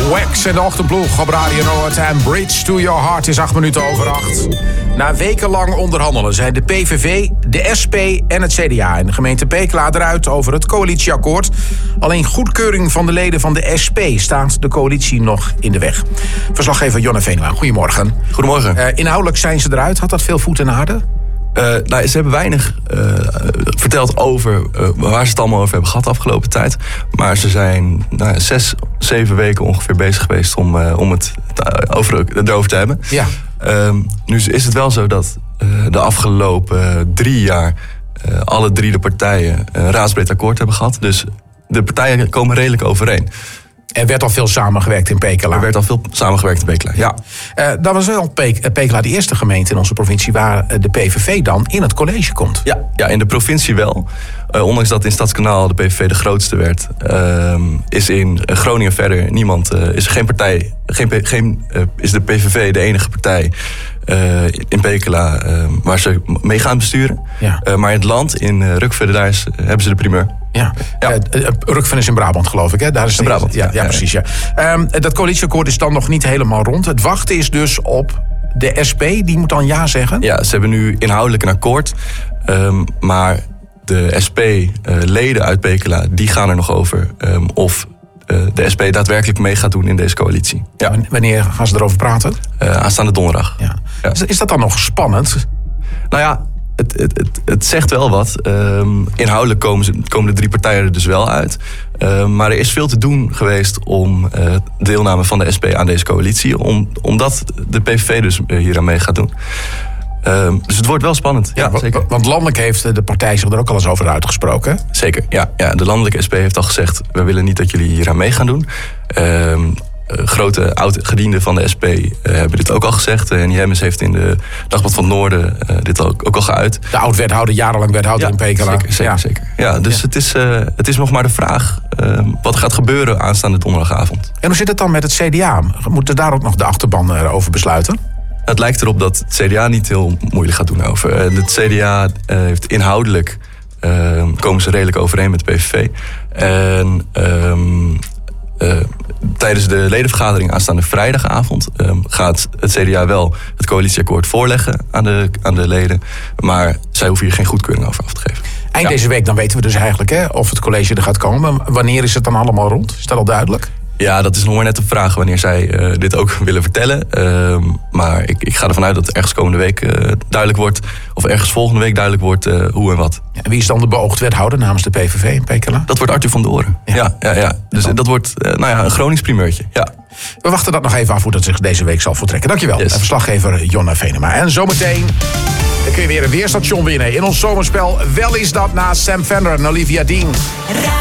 Wax en de ochtendploeg op Radio Noord. En Bridge to Your Heart is 8:08. Na wekenlang onderhandelen zijn de PVV, de SP en het CDA en de gemeente Pekela eruit over het coalitieakkoord. Alleen goedkeuring van de leden van de SP staat de coalitie nog in de weg. Verslaggever Jonne Venema, goedemorgen. Goedemorgen. Inhoudelijk zijn ze eruit. Had dat veel voet in aarde? Ze hebben weinig verteld over waar ze het allemaal over hebben gehad de afgelopen tijd. Maar ze zijn 6-7 weken ongeveer bezig geweest om het erover te hebben. Ja. Nu is het wel zo dat de afgelopen 3 jaar alle 3 de partijen een raadsbreed akkoord hebben gehad. Dus de partijen komen redelijk overeen. Er werd al veel samengewerkt in Pekela. Er werd al veel samengewerkt in Pekela, ja. Dat was wel Pekela de eerste gemeente in onze provincie waar de PVV dan in het college komt. Ja, in de provincie wel. Ondanks dat in Stadskanaal de PVV de grootste werd, is in Groningen verder niemand. Is er geen partij, is de PVV de enige partij in Pekela waar ze mee gaan besturen. Ja. Maar in het land, in Rukven, daar hebben ze de primeur. Ja. Rukven is in Brabant, geloof ik. Hè? Daar is in Brabant. Ja, precies. Ja. Dat coalitieakkoord is dan nog niet helemaal rond. Het wachten is dus op de SP. Die moet dan ja zeggen? Ja, ze hebben nu inhoudelijk een akkoord. Maar de SP-leden uit Pekela, die gaan er nog over of de SP daadwerkelijk mee gaat doen in deze coalitie. Ja. Wanneer gaan ze erover praten? Aanstaande donderdag. Ja. Ja. Is dat dan nog spannend? Nou ja, het zegt wel wat. Inhoudelijk komen de 3 partijen er dus wel uit. Maar er is veel te doen geweest om deelname van de SP aan deze coalitie. Omdat de PVV dus hier aan mee gaat doen. Dus het wordt wel spannend. Ja, zeker. Want landelijk heeft de partij zich er ook al eens over uitgesproken. Zeker, ja. De landelijke SP heeft al gezegd, we willen niet dat jullie hier aan mee gaan doen. Grote oud-gedienden van de SP hebben dit ook al gezegd. En Jemmens heeft in de Dagblad van het Noorden dit ook al geuit. De oud-wethouder, jarenlang wethouder in Pekela. Zeker. Ja, dus het is nog maar de vraag wat gaat gebeuren aanstaande donderdagavond. En hoe zit het dan met het CDA? Moeten daar ook nog de achterban over besluiten? Het lijkt erop dat het CDA niet heel moeilijk gaat doen over. Het CDA heeft inhoudelijk komen ze redelijk overeen met de PVV. En tijdens de ledenvergadering aanstaande vrijdagavond gaat het CDA wel het coalitieakkoord voorleggen aan de leden. Maar zij hoeven hier geen goedkeuring over af te geven. Eind deze week dan weten we dus eigenlijk of het college er gaat komen. Wanneer is het dan allemaal rond? Is dat al duidelijk? Ja, dat is nog maar net de vraag wanneer zij dit ook willen vertellen. Maar ik ga ervan uit dat ergens komende week duidelijk wordt, of ergens volgende week duidelijk wordt hoe en wat. Ja, wie is dan de beoogd wethouder namens de PVV in Pekela? Dat wordt Arthur van Doren. Ja. Dus dat wordt een Gronings primeurtje. Ja. We wachten dat nog even af hoe dat zich deze week zal voltrekken. Dankjewel, yes. Verslaggever Jonne Venema. En zometeen dan kun je weer een weerstation winnen in ons zomerspel. Wel is dat na Sam Fender en Olivia Dean.